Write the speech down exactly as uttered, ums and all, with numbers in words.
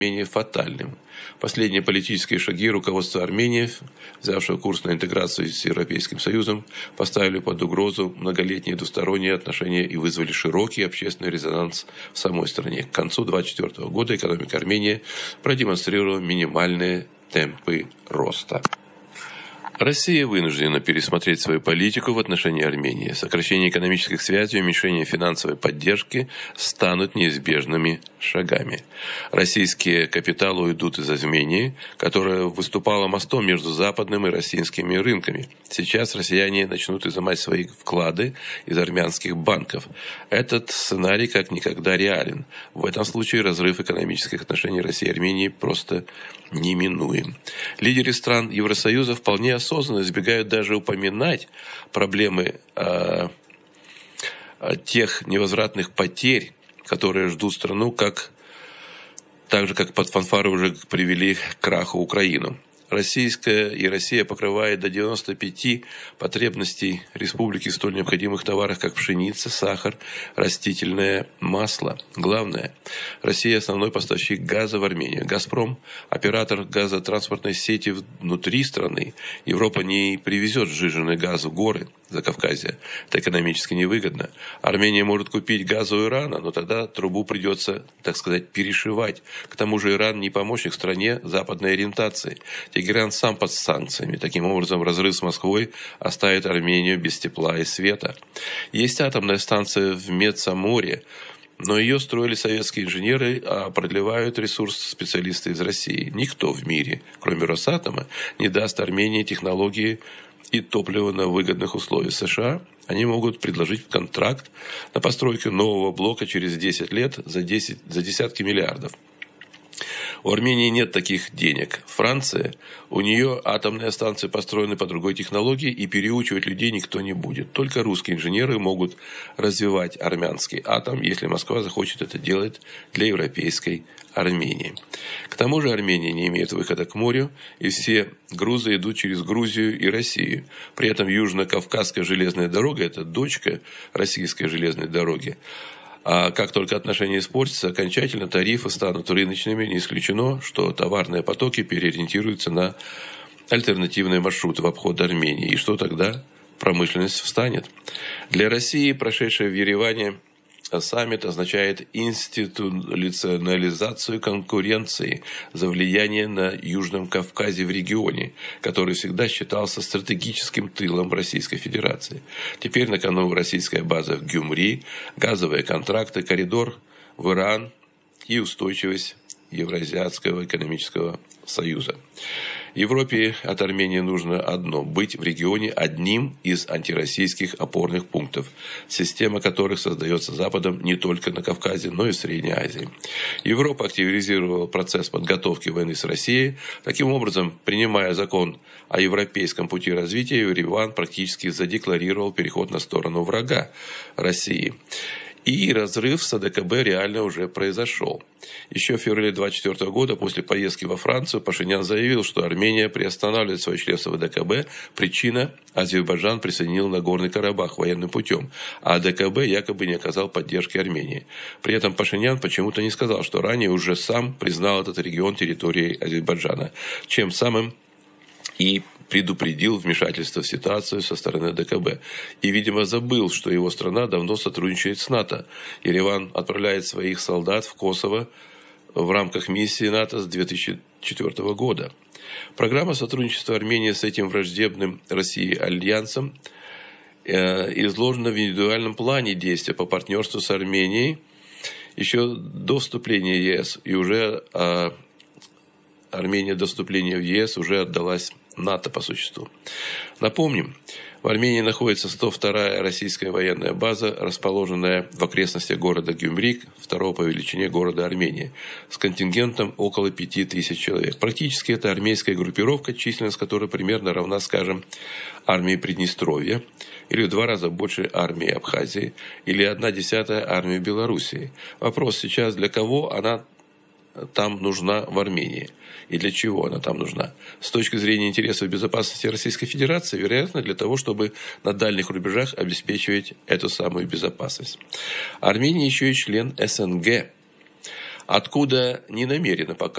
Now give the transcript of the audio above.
менее фатальным. Последние политические шаги руководства Армении, взявшего курс на интеграцию с Европейским Союзом, поставили под угрозу многолетние двусторонние отношения и вызвали широкий общественный резонанс в самой стране. К концу две тысячи двадцать четвёртого года экономика Армении продемонстрировала минимальные темпы роста. Россия вынуждена пересмотреть свою политику в отношении Армении. Сокращение экономических связей и уменьшение финансовой поддержки станут неизбежными шагами. Российские капиталы уйдут из Армении, которая выступала мостом между западным и российскими рынками. Сейчас россияне начнут изымать свои вклады из армянских банков. Этот сценарий как никогда реален. В этом случае разрыв экономических отношений России и Армении просто неминуем. Лидеры стран Евросоюза вполне осознанно избегают даже упоминать проблемы э, тех невозвратных потерь, которые ждут страну, как, так же, как под фанфары уже привели к краху Украину. Российская и Россия покрывает до девяноста пяти потребностей республики в столь необходимых товарах, как пшеница, сахар, растительное масло. Главное, Россия основной поставщик газа в Армению. «Газпром» – оператор газотранспортной сети внутри страны. Европа не привезет сжиженный газ в горы Закавказья. Это экономически невыгодно. Армения может купить газ у Ирана, но тогда трубу придется, так сказать, перешивать. К тому же Иран не помощник стране западной ориентации. Тегеран сам под санкциями. Таким образом, разрыв с Москвой оставит Армению без тепла и света. Есть атомная станция в Медсаморе, но ее строили советские инженеры, а продлевают ресурс специалисты из России. Никто в мире, кроме Росатома, не даст Армении технологии и топливо на выгодных условиях. США они могут предложить контракт на постройку нового блока через десять лет за, десять, за десятки миллиардов. У Армении нет таких денег. Франция, у нее атомные станции построены по другой технологии, и переучивать людей никто не будет. Только русские инженеры могут развивать армянский атом, если Москва захочет это делать для европейской Армении. К тому же Армения не имеет выхода к морю, и все грузы идут через Грузию и Россию. При этом Южно-Кавказская железная дорога – это дочка российской железной дороги. А как только отношения испортятся, окончательно тарифы станут рыночными, не исключено, что товарные потоки переориентируются на альтернативные маршруты в обход Армении. И что тогда? Промышленность встанет. Для России прошедшее в Ереване саммит означает институционализацию конкуренции за влияние на Южном Кавказе в регионе, который всегда считался стратегическим тылом Российской Федерации. Теперь на кону российская база в Гюмри, газовые контракты, коридор в Иран и устойчивость Евразиатского экономического союза. Европе от Армении нужно одно – быть в регионе одним из антироссийских опорных пунктов, система которых создается Западом не только на Кавказе, но и в Средней Азии. Европа активизировала процесс подготовки войны с Россией. Таким образом, принимая закон о европейском пути развития, Ереван практически задекларировал переход на сторону врага России. И разрыв с АДКБ реально уже произошел. Еще в феврале две тысячи двадцать четвёртого года, после поездки во Францию, Пашинян заявил, что Армения приостанавливает свое членство в АДКБ. Причина – Азербайджан присоединил Нагорный Карабах военным путем, а АДКБ якобы не оказал поддержки Армении. При этом Пашинян почему-то не сказал, что ранее уже сам признал этот регион территорией Азербайджана, чем самым и предупредил вмешательство в ситуацию со стороны АДКБ. И, видимо, забыл, что его страна давно сотрудничает с НАТО. Ереван отправляет своих солдат в Косово в рамках миссии НАТО с две тысячи четвёртого года. Программа сотрудничества Армении с этим враждебным России альянсом э, изложена в индивидуальном плане действия по партнерству с Арменией еще до вступления в ЕС. И уже э, Армения до вступления в ЕС уже отдалась НАТО по существу. Напомним, в Армении находится сто вторая российская военная база, расположенная в окрестностях города Гюмри, второго по величине города Армении, с контингентом около пяти тысяч человек. Практически это армейская группировка, численность которой примерно равна, скажем, армии Приднестровья, или в два раза больше армии Абхазии, или одна десятая армии Белоруссии. Вопрос сейчас, для кого она там нужна в Армении и для чего она там нужна. С точки зрения интересов безопасности Российской Федерации, вероятно, для того, чтобы на дальних рубежах обеспечивать эту самую безопасность. Армения еще и член СНГ. откуда не намерена пока